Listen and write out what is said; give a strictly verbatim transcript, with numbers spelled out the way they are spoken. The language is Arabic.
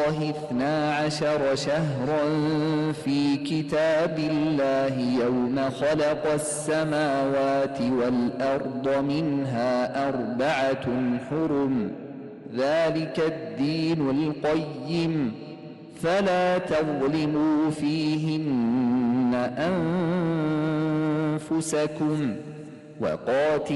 الله اثنا عشر شهرا في كتاب الله يوم خلق السماوات والأرض منها أربعة حرم ذلك الدين القيم فلا تظلموا فيهن أنفسكم وقاتلوا